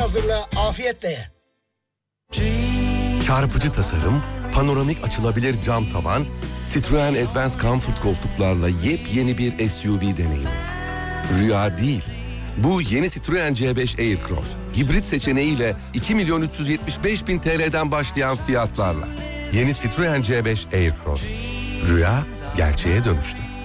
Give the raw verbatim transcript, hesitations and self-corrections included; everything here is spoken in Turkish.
hazırla, afiyetle ye. Çarpıcı tasarım, panoramik açılabilir cam tavan, Citroen Advance Comfort koltuklarla yepyeni bir S U V deneyimi. Rüya değil. Bu yeni Citroen C beş Aircross. Hibrit seçeneğiyle iki milyon üç yüz yetmiş beş bin T L'den başlayan fiyatlarla. Yeni Citroen C beş Aircross. Rüya gerçeğe dönüştü.